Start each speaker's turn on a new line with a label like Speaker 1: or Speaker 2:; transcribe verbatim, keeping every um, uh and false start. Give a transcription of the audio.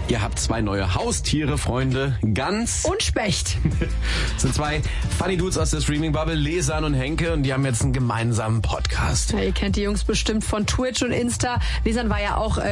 Speaker 1: Ihr habt zwei neue Haustiere, Freunde. Gans
Speaker 2: Und Specht.
Speaker 1: Das sind zwei Funny Dudes aus der Streaming-Bubble, Lesan und Henke, und die haben jetzt einen gemeinsamen Podcast.
Speaker 2: Ja, ihr kennt die Jungs bestimmt von Twitch und Insta. Lesan war ja auch äh,